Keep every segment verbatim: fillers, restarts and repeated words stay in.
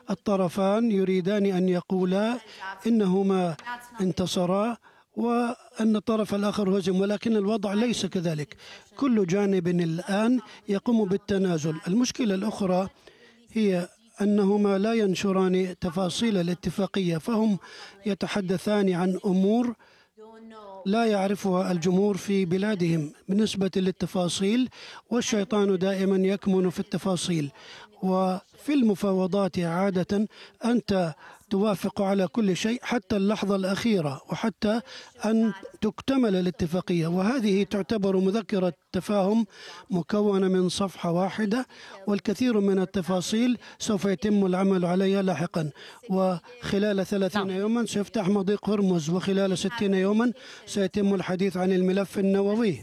الطرفان يريدان أن يقولا إنهما انتصرا وأن الطرف الآخر هزم، ولكن الوضع ليس كذلك. كل جانب الآن يقوم بالتنازل. المشكلة الأخرى هي أنهما لا ينشران تفاصيل الاتفاقية، فهم يتحدثان عن أمور لا يعرفها الجمهور في بلادهم بالنسبة للتفاصيل، والشيطان دائما يكمن في التفاصيل. وفي المفاوضات عادة أنت توافق على كل شيء حتى اللحظة الأخيرة وحتى أن تكتمل الاتفاقية، وهذه تعتبر مذكرة تفاهم مكونة من صفحة واحدة، والكثير من التفاصيل سوف يتم العمل عليها لاحقا. وخلال ثلاثين يوما سيفتح مضيق هرمز، وخلال ستين يوما سيتم الحديث عن الملف النووي.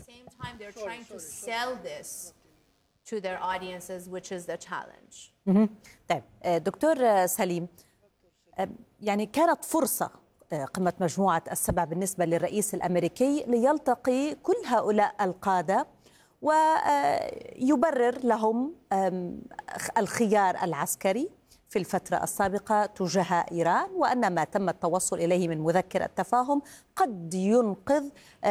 to their audiences, which is the challenge. طيب دكتور سليم، يعني كانت فرصة قمة مجموعة السبع بالنسبة للرئيس الأمريكي ليلتقي كل هؤلاء القادة ويبرر لهم الخيار العسكري في الفترة السابقة تجاه إيران، وأن ما تم التوصل إليه من مذكرة تفاهم قد ينقذ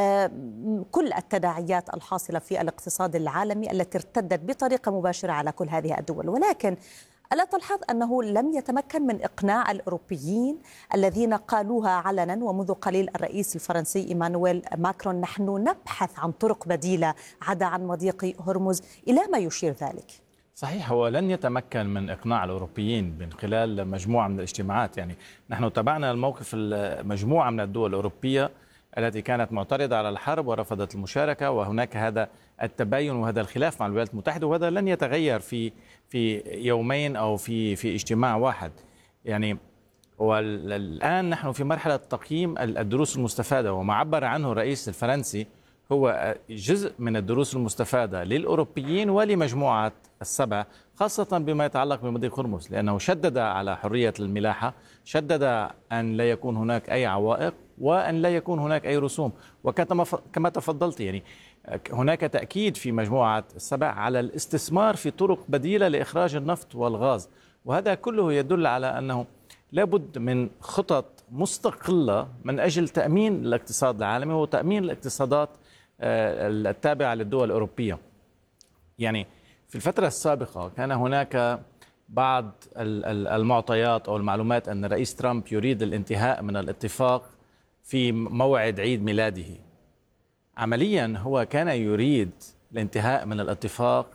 كل التداعيات الحاصلة في الاقتصاد العالمي التي ارتدت بطريقة مباشرة على كل هذه الدول. ولكن ألا تلحظ أنه لم يتمكن من إقناع الأوروبيين الذين قالوها علنا، ومنذ قليل الرئيس الفرنسي إيمانويل ماكرون نحن نبحث عن طرق بديلة عدا عن مضيق هرمز؟ إلى ما يشير ذلك؟ صحيح، هو لن يتمكن من إقناع الأوروبيين من خلال مجموعة من الاجتماعات. يعني نحن تابعنا الموقف المجموعة من الدول الأوروبية التي كانت معترضة على الحرب ورفضت المشاركة، وهناك هذا التباين وهذا الخلاف مع الولايات المتحدة، وهذا لن يتغير في في يومين أو في في اجتماع واحد. يعني والآن نحن في مرحلة تقييم الدروس المستفادة، وما عبر عنه الرئيس الفرنسي هو جزء من الدروس المستفادة للأوروبيين ولمجموعة السبع، خاصة بما يتعلق بمضيق هرمز، لأنه شدد على حرية الملاحة، شدد أن لا يكون هناك أي عوائق وأن لا يكون هناك أي رسوم. وكما تفضلت يعني هناك تأكيد في مجموعة السبع على الاستثمار في طرق بديلة لإخراج النفط والغاز، وهذا كله يدل على أنه لابد من خطط مستقلة من أجل تأمين الاقتصاد العالمي وتأمين الاقتصادات التابعة للدول الأوروبية. يعني في الفترة السابقة كان هناك بعض المعطيات أو المعلومات أن الرئيس ترامب يريد الانتهاء من الاتفاق في موعد عيد ميلاده. عمليا هو كان يريد الانتهاء من الاتفاق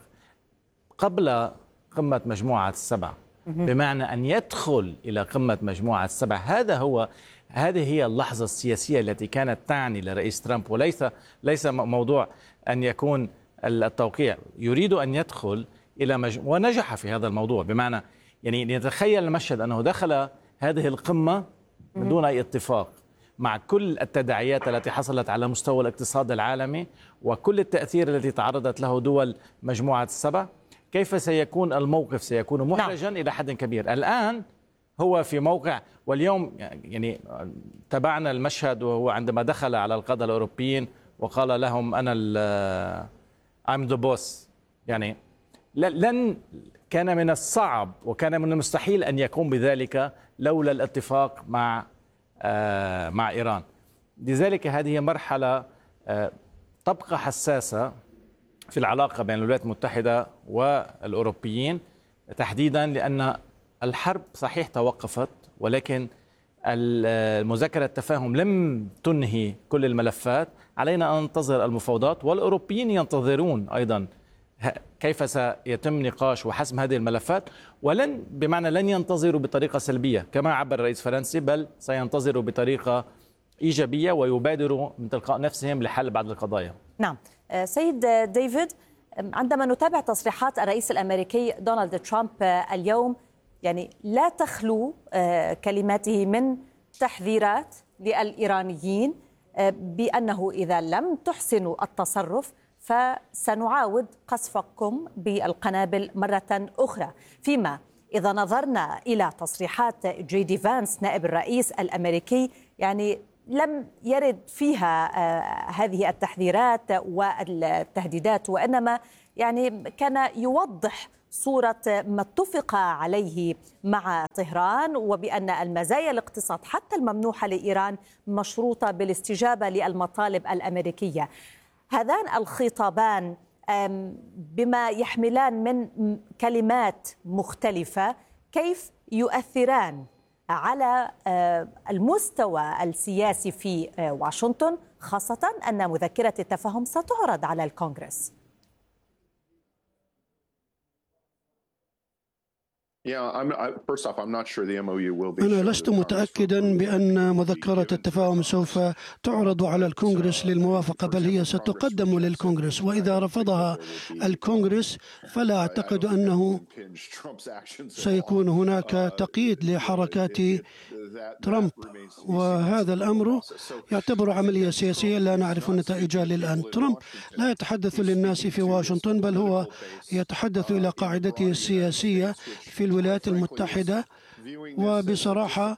قبل قمة مجموعة السبع، بمعنى أن يدخل إلى قمة مجموعة السبع. هذا هو هذه هي اللحظة السياسية التي كانت تعني لرئيس ترامب، وليس ليس موضوع أن يكون التوقيع. يريد أن يدخل إلى مج... ونجح في هذا الموضوع، بمعنى يعني نتخيل المشهد أنه دخل هذه القمة من دون أي اتفاق، مع كل التداعيات التي حصلت على مستوى الاقتصاد العالمي وكل التأثير الذي تعرضت له دول مجموعة السبع. كيف سيكون الموقف؟ سيكون محرجا إلى حد كبير. الآن هو في موقع، واليوم يعني تابعنا المشهد وهو عندما دخل على القادة الأوروبيين وقال لهم أنا ال I'm the boss. يعني لن كان من الصعب وكان من المستحيل أن يقوم بذلك لولا الاتفاق مع مع إيران. لذلك هذه مرحلة تبقى حساسة في العلاقة بين الولايات المتحدة والأوروبيين تحديدا، لأن الحرب صحيح توقفت، ولكن المذكرة التفاهم لم تنهي كل الملفات. علينا أن ننتظر المفاوضات، والأوروبيين ينتظرون أيضا كيف سيتم نقاش وحسم هذه الملفات، ولن بمعنى لن ينتظروا بطريقة سلبية كما عبر الرئيس الفرنسي، بل سينتظروا بطريقة إيجابية ويبادروا من تلقاء نفسهم لحل بعض القضايا. نعم سيد ديفيد، عندما نتابع تصريحات الرئيس الأمريكي دونالد ترامب اليوم، يعني لا تخلو كلماته من تحذيرات للإيرانيين بأنه إذا لم تحسنوا التصرف فسنعاود قصفكم بالقنابل مرة أخرى. فيما إذا نظرنا إلى تصريحات جي دي فانس نائب الرئيس الأمريكي، يعني لم يرد فيها هذه التحذيرات والتهديدات، وإنما يعني كان يوضح صورة ما اتفق عليه مع طهران، وبأن المزايا الاقتصاد حتى الممنوحة لإيران مشروطة بالاستجابة للمطالب الأمريكية. هذان الخطابان بما يحملان من كلمات مختلفة كيف يؤثران على المستوى السياسي في واشنطن، خاصة أن مذكرة التفاهم ستعرض على الكونغرس؟ أنا لست متأكدا بأن مذكرة التفاهم سوف تعرض على الكونغرس للموافقة، بل هي ستقدم للكونغرس، وإذا رفضها الكونغرس فلا أعتقد أنه سيكون هناك تقييد لحركات ترامب، وهذا الأمر يعتبر عملية سياسية لا نعرف نتائجها الآن. ترامب لا يتحدث للناس في واشنطن، بل هو يتحدث إلى قاعدته السياسية في الولايات المتحدة، وبصراحة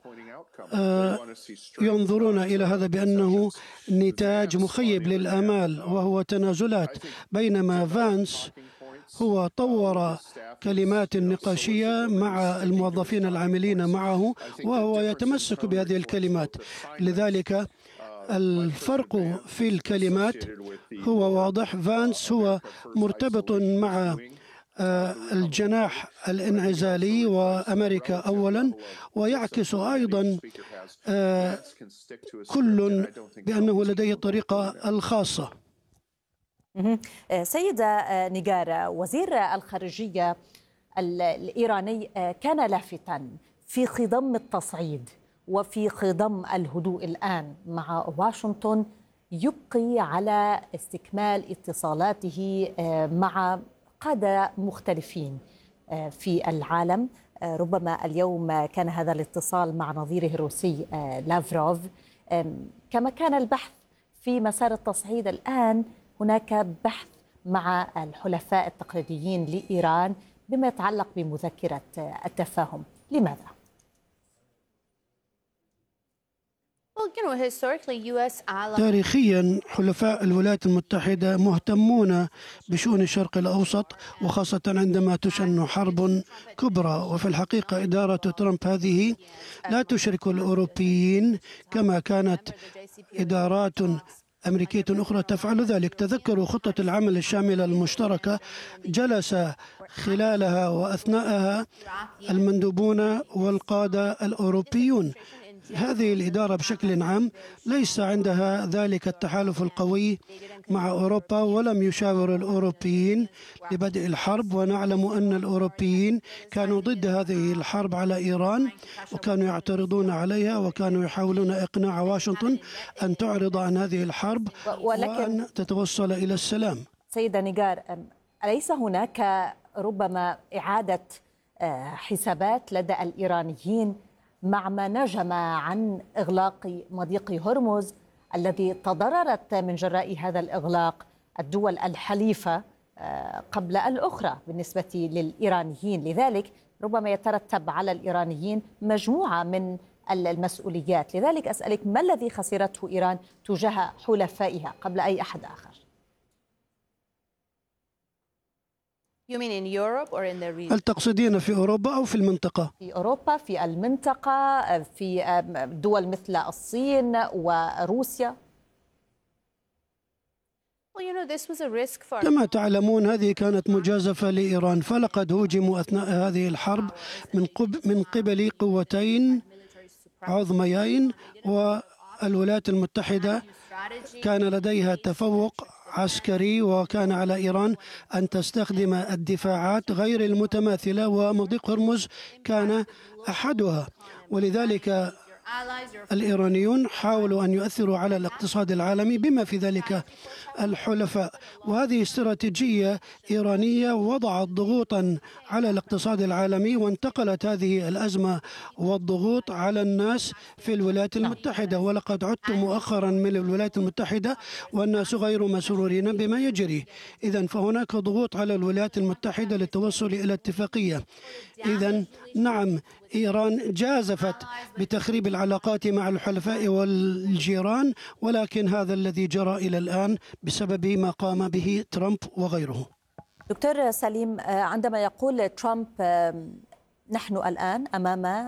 ينظرون إلى هذا بأنه نتاج مخيب للآمال وهو تنازلات، بينما فانس هو طور كلمات نقاشية مع الموظفين العاملين معه وهو يتمسك بهذه الكلمات. لذلك الفرق في الكلمات هو واضح. فانس هو مرتبط مع الجناح الانعزالي وأمريكا أولا، ويعكس أيضا كل بأنه لديه الطريقة الخاصة. سيدة نيجار، وزير الخارجية الإيراني كان لافتاً في خضم التصعيد وفي خضم الهدوء الآن مع واشنطن، يبقي على استكمال اتصالاته مع قادة مختلفين في العالم. ربما اليوم كان هذا الاتصال مع نظيره الروسي لافروف. كما كان البحث في مسار التصعيد، الآن هناك بحث مع الحلفاء التقليديين لإيران بما يتعلق بمذكرة التفاهم. لماذا؟ تاريخيا حلفاء الولايات المتحدة مهتمون بشؤون الشرق الأوسط، وخاصة عندما تشن حرب كبرى، وفي الحقيقة إدارة ترامب هذه لا تشرك الأوروبيين كما كانت إدارات أمريكية أخرى تفعل ذلك. تذكروا خطة العمل الشاملة المشتركة، جلس خلالها وأثناءها المندوبون والقادة الأوروبيون. هذه الإدارة بشكل عام ليس عندها ذلك التحالف القوي مع أوروبا، ولم يشاور الأوروبيين لبدء الحرب، ونعلم أن الأوروبيين كانوا ضد هذه الحرب على إيران وكانوا يعترضون عليها، وكانوا يحاولون إقناع واشنطن أن تعرض عن هذه الحرب وأن تتوصل إلى السلام. سيدة نيجار، أليس هناك ربما إعادة حسابات لدى الإيرانيين مع ما نجم عن إغلاق مضيق هرمز الذي تضررت من جراء هذا الإغلاق الدول الحليفة قبل الأخرى بالنسبة للإيرانيين؟ لذلك ربما يترتب على الإيرانيين مجموعة من المسؤوليات. لذلك أسألك، ما الذي خسرته إيران تجاه حلفائها قبل أي أحد آخر؟ هل تقصدين في أوروبا أو في المنطقة؟ في أوروبا، في المنطقة، في دول مثل الصين وروسيا. كما تعلمون هذه كانت مجازفة لإيران، فلقد هوجموا أثناء هذه الحرب من من قبل قوتين عظميين، والولايات المتحدة كان لديها تفوق عسكري، وكان على إيران أن تستخدم الدفاعات غير المتماثلة، ومضيق هرمز كان أحدها. ولذلك الإيرانيون حاولوا أن يؤثروا على الاقتصاد العالمي بما في ذلك الحلفاء، وهذه استراتيجية إيرانية وضعت ضغوطا على الاقتصاد العالمي، وانتقلت هذه الأزمة والضغوط على الناس في الولايات المتحدة. ولقد عدت مؤخرا من الولايات المتحدة والناس غير مسرورين بما يجري. إذن فهناك ضغوط على الولايات المتحدة للتوصل إلى اتفاقية. إذن نعم، إيران جازفت بتخريب العلاقات مع الحلفاء والجيران، ولكن هذا الذي جرى إلى الآن بسبب ما قام به ترامب وغيره. دكتور سليم، عندما يقول ترامب نحن الآن أمام